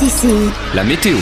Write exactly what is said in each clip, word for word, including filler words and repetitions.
R T C. La météo.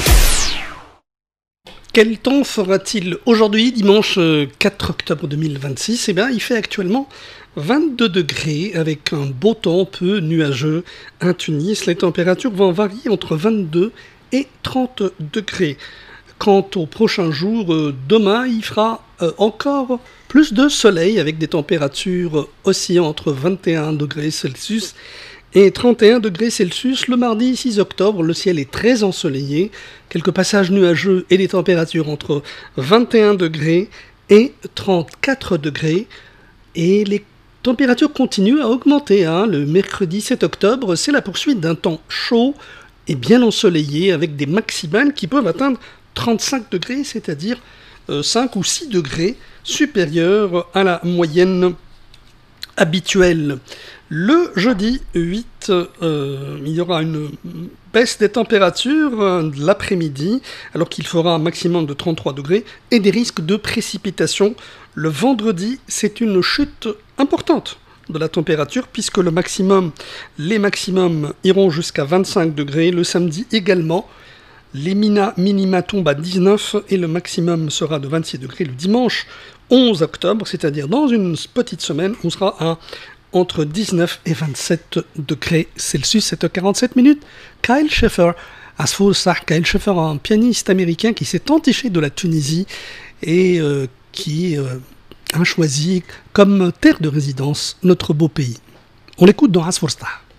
Quel temps fera-t-il aujourd'hui, dimanche quatre octobre deux mille vingt-six? Eh bien, il fait actuellement vingt-deux degrés avec un beau temps peu nuageux à Tunis. Les températures vont varier entre vingt-deux et trente degrés. Quant au prochain jour, euh, demain, il fera euh, encore plus de soleil avec des températures oscillant entre vingt et un degrés Celsius et trente et un degrés Celsius. Le mardi six octobre, le ciel est très ensoleillé, quelques passages nuageux et des températures entre vingt et un degrés et trente-quatre degrés. Et les températures continuent à augmenter. Hein. Le mercredi sept octobre, c'est la poursuite d'un temps chaud et bien ensoleillé avec des maximales qui peuvent atteindre trente-cinq degrés, c'est-à-dire euh, cinq ou six degrés supérieurs à la moyenne habituelle. Le jeudi huit, euh, il y aura une baisse des températures euh, de l'après-midi, alors qu'il fera un maximum de trente-trois degrés, et des risques de précipitation. Le vendredi, c'est une chute importante de la température, puisque le maximum, les maximums iront jusqu'à vingt-cinq degrés. Le samedi également, les mina, minima tombent à dix-neuf et le maximum sera de vingt-six degrés. Le dimanche onze octobre, c'est-à-dire dans une petite semaine, on sera à entre dix-neuf et vingt-sept degrés Celsius. sept heures quarante-sept minutes. Kyle Schaeffer, Asfour Sah, Kyle Schaeffer, un pianiste américain qui s'est entiché de la Tunisie et euh, qui euh, a choisi comme terre de résidence notre beau pays. On l'écoute dans Asfour Sah.